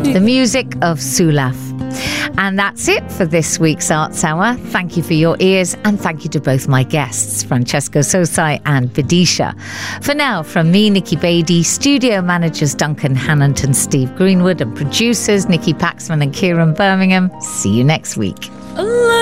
the music of Sulaf. And that's it for this week's Arts Hour. Thank you for your ears, and thank you to both my guests, Francesco Sosai and Vidisha. For now, from me, Nikki Beattie, studio managers Duncan Hannington, Steve Greenwood, and producers Nikki Paxman and Kieran Birmingham. See you next week.